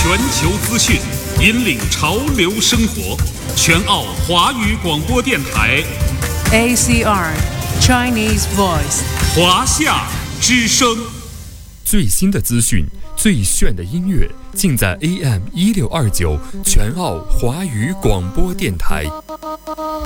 全球资讯，引领潮流生活。全澳华语广播电台 ACR Chinese Voice 华夏之声。 最新的资讯，最炫的音乐，尽在 AM1629全澳华语广播电台。